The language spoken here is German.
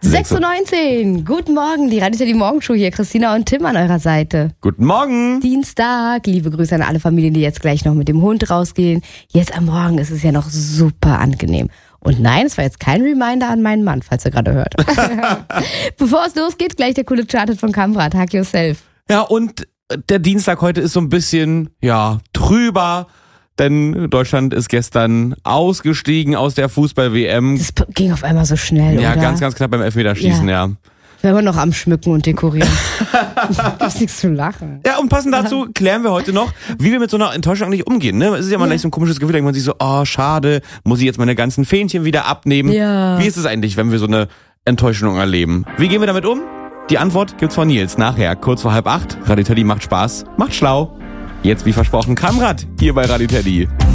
6:19 Uhr. Guten Morgen, die Radio Morgenshow hier. Christina und Tim an eurer Seite. Guten Morgen. Dienstag. Liebe Grüße an alle Familien, die jetzt gleich noch mit dem Hund rausgehen. Jetzt am Morgen ist es ja noch super angenehm. Und nein, es war jetzt kein Reminder an meinen Mann, falls ihr gerade hört. Bevor es losgeht, gleich der coole Charted von Kamprad. Hack yourself. Ja, und der Dienstag heute ist so ein bisschen, trüber. Denn Deutschland ist gestern ausgestiegen aus der Fußball-WM. Das ging auf einmal so schnell, Ja, oder? ganz knapp beim Elfmeterschießen, ja. Wir waren noch am Schmücken und Dekorieren. Gibt's nichts zu lachen. Ja, und passend dazu klären wir heute noch, wie wir mit so einer Enttäuschung eigentlich umgehen. Ne? Es ist ja mal gleich so ein komisches Gefühl, denkt man sich so, oh, schade, muss ich jetzt meine ganzen Fähnchen wieder abnehmen? Ja. Wie ist es eigentlich, wenn wir so eine Enttäuschung erleben? Wie gehen wir damit um? Die Antwort gibt's von Nils nachher, kurz vor 7:30. Radio Teddy macht Spaß, macht schlau. Jetzt wie versprochen Kamprad hier bei Radio Teddy.